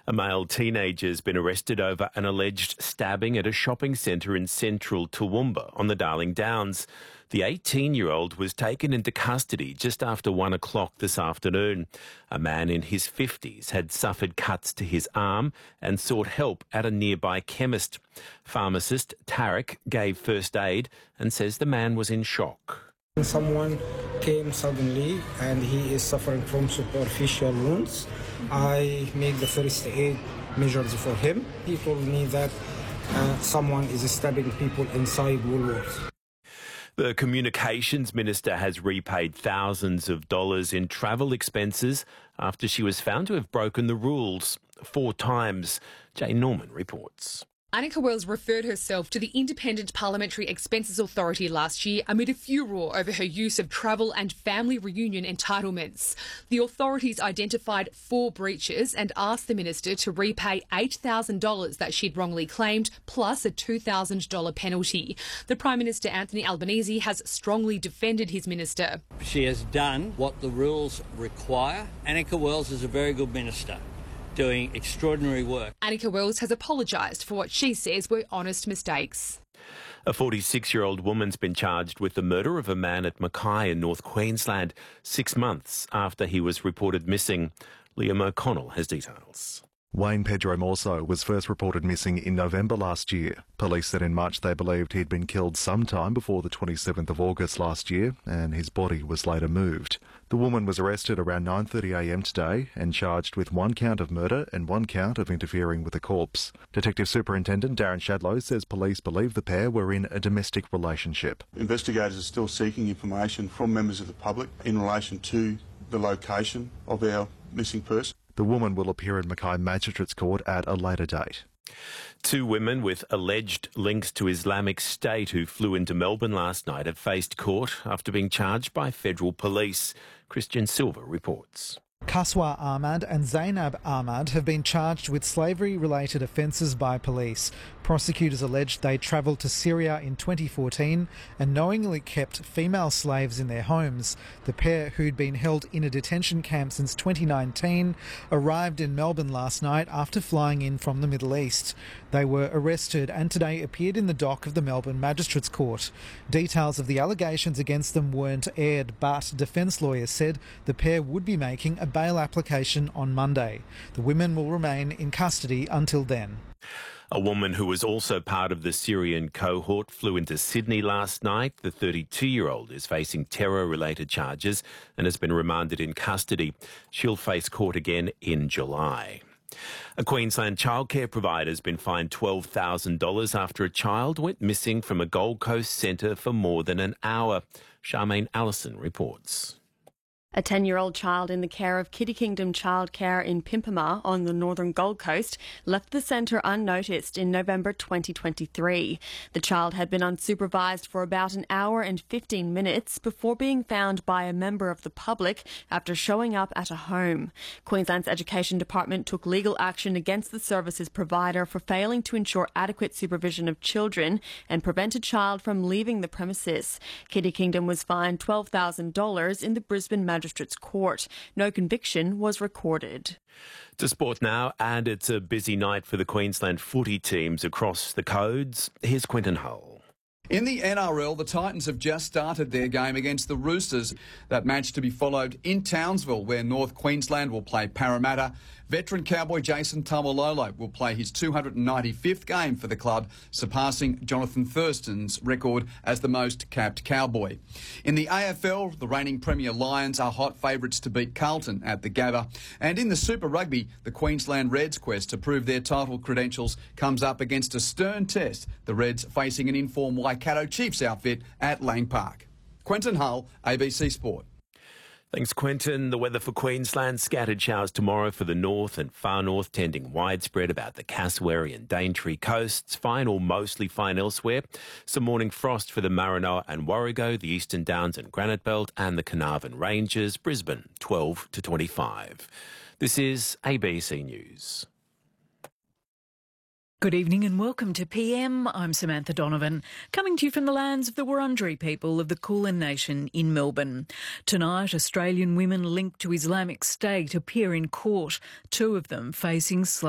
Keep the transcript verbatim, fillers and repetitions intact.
A male teenager has been arrested over an alleged stabbing at a shopping centre in central Toowoomba on the Darling Downs. The eighteen-year-old was taken into custody just after one o'clock this afternoon. A man in his fifties had suffered cuts to his arm and sought help at a nearby chemist. Pharmacist Tarek gave first aid and says the man was in shock. Someone came suddenly and he is suffering from superficial wounds. I made the first aid measures for him. He told me that uh, someone is stabbing people inside Woolworths. The Communications Minister has repaid thousands of dollars in travel expenses after she was found to have broken the rules four times. Jay Norman reports. Anika Wells referred herself to the Independent Parliamentary Expenses Authority last year amid a furore over her use of travel and family reunion entitlements. The authorities identified four breaches and asked the minister to repay eight thousand dollars that she'd wrongly claimed, plus a two thousand dollars penalty. The Prime Minister, Anthony Albanese, has strongly defended his minister. She has done what the rules require. Anika Wells is a very good minister, doing extraordinary work. Anika Wells has apologised for what she says were honest mistakes. A forty-six-year-old woman's been charged with the murder of a man at Mackay in North Queensland six months after he was reported missing. Liam O'Connell has details. Wayne Pedro Morso was first reported missing in November last year. Police said in March they believed he'd been killed sometime before the twenty-seventh of August last year, and his body was later moved. The woman was arrested around nine thirty a m today and charged with one count of murder and one count of interfering with a corpse. Detective Superintendent Darren Shadlow says police believe the pair were in a domestic relationship. Investigators are still seeking information from members of the public in relation to the location of our missing person. The woman will appear in Mackay Magistrates Court at a later date. Two women with alleged links to Islamic State who flew into Melbourne last night have faced court after being charged by federal police. Christian Silver reports. Kaswa Ahmad and Zainab Ahmad have been charged with slavery-related offences by police. Prosecutors alleged they travelled to Syria in twenty fourteen and knowingly kept female slaves in their homes. The pair, who'd been held in a detention camp since twenty nineteen, arrived in Melbourne last night after flying in from the Middle East. They were arrested and today appeared in the dock of the Melbourne Magistrates Court. Details of the allegations against them weren't aired, but defence lawyers said the pair would be making a bail application on Monday. The women will remain in custody until then. A woman who was also part of the Syrian cohort flew into Sydney last night. The thirty-two-year-old is facing terror-related charges and has been remanded in custody. She'll face court again in July. A Queensland childcare provider has been fined twelve thousand dollars after a child went missing from a Gold Coast centre for more than an hour. Charmaine Allison reports. A ten-year-old child in the care of Kitty Kingdom Childcare in Pimpama on the northern Gold Coast left the centre unnoticed in November twenty twenty-three. The child had been unsupervised for about an hour and fifteen minutes before being found by a member of the public after showing up at a home. Queensland's Education Department took legal action against the services provider for failing to ensure adequate supervision of children and prevent a child from leaving the premises. Kitty Kingdom was fined twelve thousand dollars in the Brisbane Magistrates Court. No conviction was recorded. To sport now, and it's a busy night for the Queensland footy teams across the codes. Here's Quentin Hull. In the N R L, the Titans have just started their game against the Roosters. That match to be followed in Townsville, where North Queensland will play Parramatta. Veteran cowboy Jason Taumalolo will play his two hundred ninety-fifth game for the club, surpassing Jonathan Thurston's record as the most capped cowboy. In the A F L, the reigning Premier Lions are hot favourites to beat Carlton at the Gabba. And in the Super Rugby, the Queensland Reds' quest to prove their title credentials comes up against a stern test, the Reds facing an informed Waikato Chiefs outfit at Lang Park. Quentin Hull, A B C Sport. Thanks, Quentin. The weather for Queensland, scattered showers tomorrow for the north and far north, tending widespread about the Cassowary and Daintree coasts. Fine or mostly fine elsewhere. Some morning frost for the Maranoa and Warrego, the Eastern Downs and Granite Belt, and the Carnarvon Ranges. Brisbane, twelve to twenty-five. This is A B C News. Good evening and welcome to P M. I'm Samantha Donovan, coming to you from the lands of the Wurundjeri people of the Kulin Nation in Melbourne. Tonight, Australian women linked to Islamic State appear in court, two of them facing